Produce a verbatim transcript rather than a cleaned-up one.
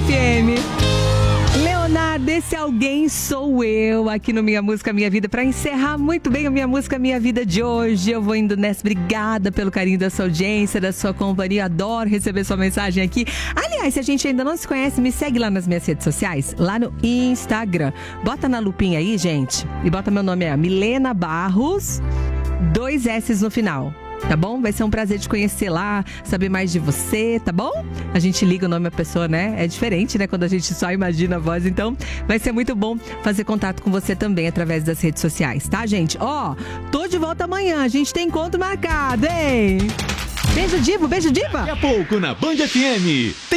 F M. Leonardo, esse alguém sou eu, aqui no Minha Música Minha Vida. Para encerrar muito bem a Minha Música Minha Vida de hoje, eu vou indo nessa. Obrigada pelo carinho da sua audiência, da sua companhia. Adoro receber sua mensagem aqui. Aliás, se a gente ainda não se conhece, me segue lá nas minhas redes sociais, lá no Instagram. Bota na lupinha aí, gente, e bota meu nome, é Milena Barros, dois S no final. Tá bom? Vai ser um prazer te conhecer lá, saber mais de você, tá bom? A gente liga o nome da pessoa, né? É diferente, né? Quando a gente só imagina a voz. Então, vai ser muito bom fazer contato com você também através das redes sociais, tá, gente? Ó, tô de volta amanhã. A gente tem encontro marcado, hein? Beijo, Divo. Beijo, Diva. Daqui a pouco na Band F M. Tem